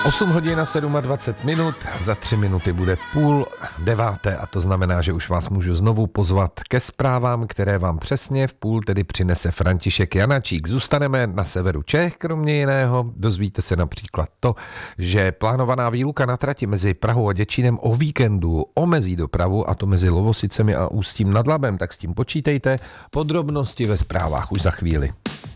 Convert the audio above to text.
8 hodin a 27 minut, za 3 minuty bude 8:30 a to znamená, že už vás můžu znovu pozvat ke zprávám, které vám přesně v půl tedy přinese František Janačík. Zůstaneme na severu Čech, kromě jiného. Dozvíte se například to, že plánovaná výluka na trati mezi Prahou a Děčínem o víkendu omezí dopravu, a to mezi Lovosicemi a Ústím nad Labem, tak s tím počítejte. Podrobnosti ve zprávách už za chvíli.